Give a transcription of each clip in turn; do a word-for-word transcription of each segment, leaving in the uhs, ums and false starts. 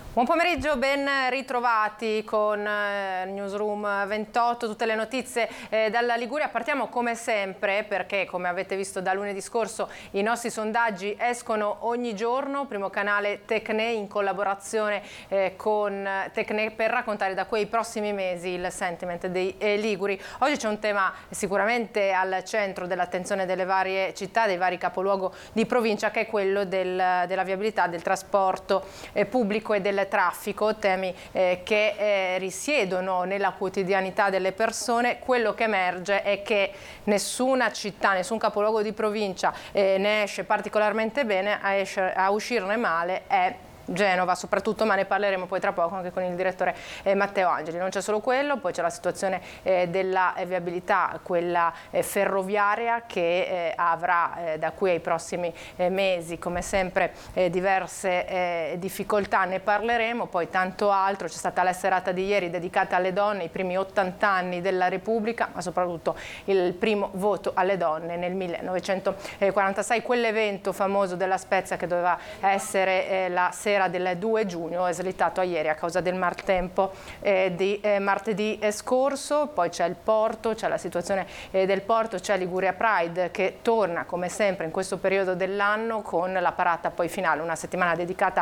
Buon pomeriggio, ben ritrovati con eh, Newsroom ventotto, tutte le notizie eh, dalla Liguria. Partiamo come sempre perché, come avete visto da lunedì scorso, i nostri sondaggi escono ogni giorno. Primo canale Tecne in collaborazione eh, con Tecne per raccontare da quei prossimi mesi il sentiment dei eh, Liguri. Oggi c'è un tema sicuramente al centro dell'attenzione delle varie città, dei vari capoluogo di provincia, che è quello del, della viabilità, del trasporto eh, pubblico e del traffico, temi eh, che eh, risiedono nella quotidianità delle persone. Quello che emerge è che nessuna città, nessun capoluogo di provincia eh, ne esce particolarmente bene, a, esce, a uscirne male è Genova soprattutto, ma ne parleremo poi tra poco anche con il direttore eh, Matteo Angeli. Non c'è solo quello, poi c'è la situazione eh, della eh, viabilità, quella eh, ferroviaria, che eh, avrà eh, da qui ai prossimi eh, mesi come sempre eh, diverse eh, difficoltà, ne parleremo, poi tanto altro. C'è stata la serata di ieri dedicata alle donne, i primi ottanta anni della Repubblica, ma soprattutto il primo voto alle donne nel millenovecentoquarantasei, quell'evento famoso della Spezia che doveva essere eh, la sera del due giugno è slittato a ieri a causa del maltempo eh, di eh, martedì scorso. Poi c'è il porto, c'è la situazione eh, del porto, c'è Liguria Pride che torna come sempre in questo periodo dell'anno con la parata poi finale, una settimana dedicata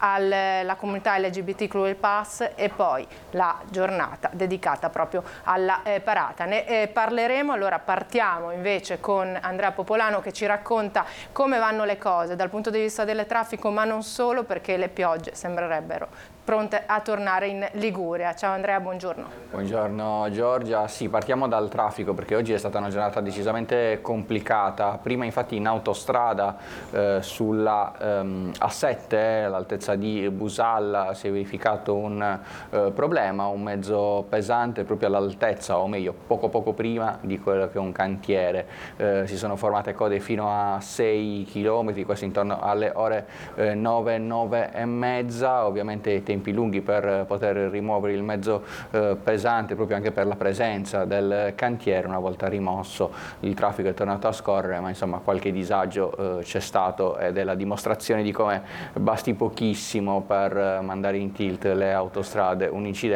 alla comunità L G B T Q Plus e poi la giornata dedicata proprio alla eh, parata. Ne eh, parleremo. Allora partiamo invece con Andrea Popolano che ci racconta come vanno le cose dal punto di vista del traffico, ma non solo, perché le piogge sembrerebbero pronte a tornare in Liguria. Ciao Andrea, buongiorno. Buongiorno Giorgia. Sì, partiamo dal traffico perché oggi è stata una giornata decisamente complicata. Prima infatti in autostrada eh, sulla ehm, A sette, all'altezza di Busalla, si è verificato un eh, problema, un mezzo pesante proprio all'altezza, o meglio poco poco prima di quello che è un cantiere. Eh, si sono formate code fino a sei chilometri, questo intorno alle ore eh, nove, nove e mezza, ovviamente tempi lunghi per poter rimuovere il mezzo eh, pesante, proprio anche per la presenza del cantiere. Una volta rimosso il traffico è tornato a scorrere, ma insomma qualche disagio eh, c'è stato, ed è la dimostrazione di come basti pochissimo per mandare in tilt le autostrade un incidente